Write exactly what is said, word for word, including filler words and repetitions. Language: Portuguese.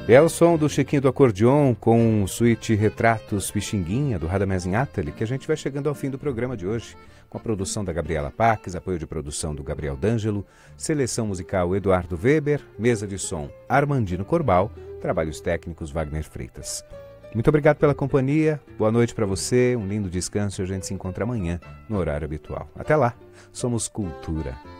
É o som do Chiquinho do Acordeon com suíte Retratos Pixinguinha, do Radamés Inátali, que a gente vai chegando ao fim do programa de hoje, com a produção da Gabriela Paques, apoio de produção do Gabriel D'Angelo, seleção musical Eduardo Weber, mesa de som Armandino Corbal, trabalhos técnicos Wagner Freitas. Muito obrigado pela companhia, boa noite para você, um lindo descanso e a gente se encontra amanhã no horário habitual. Até lá, somos Cultura.